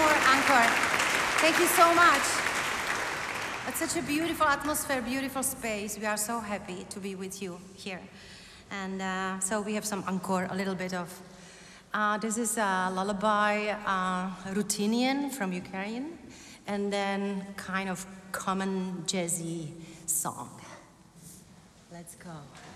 more encore. Thank you so much. It's such a beautiful atmosphere, beautiful space. We are so happy to be with you here. And so we have some encore, a little bit of. This is a lullaby, Ruthenian from Ukraine, and then kind of common jazzy song. Let's go.